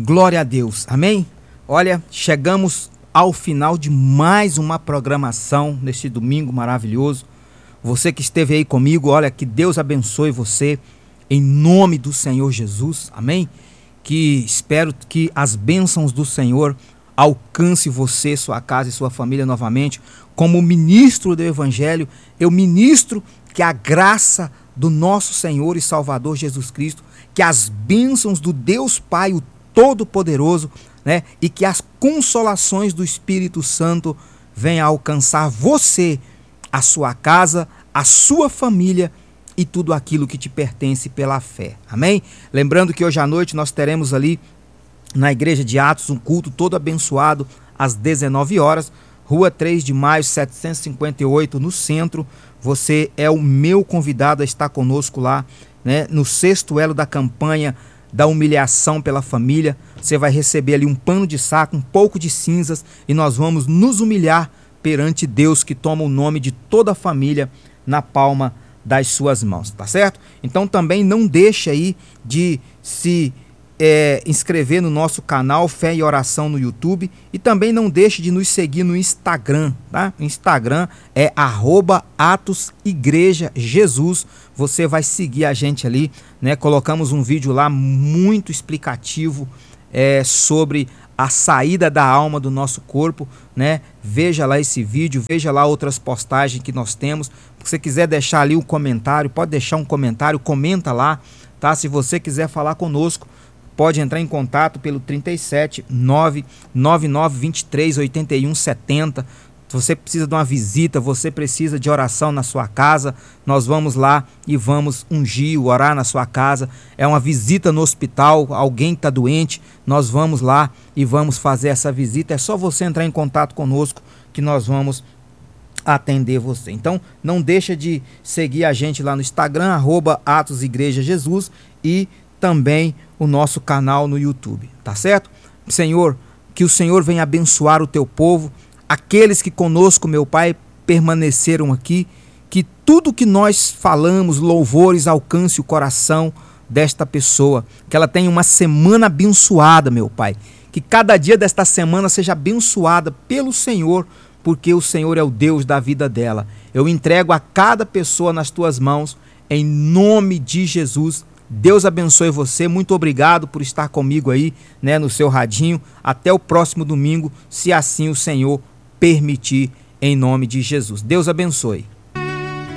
Glória a Deus, amém? Olha, chegamos ao final de mais uma programação neste domingo maravilhoso. Você que esteve aí comigo, olha, que Deus abençoe você em nome do Senhor Jesus, amém? Que espero que as bênçãos do Senhor alcance você, sua casa e sua família novamente. Como ministro do Evangelho, eu ministro que a graça do nosso Senhor e Salvador Jesus Cristo, que as bênçãos do Deus Pai, o Todo-Poderoso, né, e que as consolações do Espírito Santo venham a alcançar você, a sua casa, a sua família e tudo aquilo que te pertence pela fé. Amém? Lembrando que hoje à noite nós teremos ali na Igreja de Atos um culto todo abençoado às 19 horas, Rua 3 de Maio, 758, no centro. Você é o meu convidado a estar conosco lá, né, no 6º elo da campanha da humilhação pela família. Você vai receber ali um pano de saco, um pouco de cinzas, e nós vamos nos humilhar perante Deus, que toma o nome de toda a família na palma das suas mãos, tá certo? Então também não deixe aí de se inscrever no nosso canal Fé e Oração no YouTube, e também não deixe de nos seguir no Instagram, tá? O Instagram é @AtosIgrejaJesus. Você vai seguir a gente ali, né? Colocamos um vídeo lá muito explicativo sobre a saída da alma do nosso corpo, né? Veja lá esse vídeo, veja lá outras postagens que nós temos. Se você quiser deixar ali um comentário, pode deixar um comentário, comenta lá, tá? Se você quiser falar conosco, pode entrar em contato pelo 37 999 23 81 70. Se você precisa de uma visita, você precisa de oração na sua casa, nós vamos lá e vamos ungir, orar na sua casa. É uma visita no hospital, alguém está doente, nós vamos lá e vamos fazer essa visita. É só você entrar em contato conosco que nós vamos atender você. Então não deixa de seguir a gente lá no Instagram, @AtosIgrejaJesus, e também o nosso canal no YouTube, tá certo? Senhor, que o Senhor venha abençoar o teu povo, aqueles que conosco, meu Pai, permaneceram aqui, que tudo que nós falamos, louvores, alcance o coração desta pessoa, que ela tenha uma semana abençoada, meu Pai, que cada dia desta semana seja abençoada pelo Senhor, porque o Senhor é o Deus da vida dela. Eu entrego a cada pessoa nas tuas mãos, em nome de Jesus. Deus abençoe você, muito obrigado por estar comigo aí, né, no seu radinho. Até o próximo domingo, se assim o Senhor permitir, em nome de Jesus. Deus abençoe.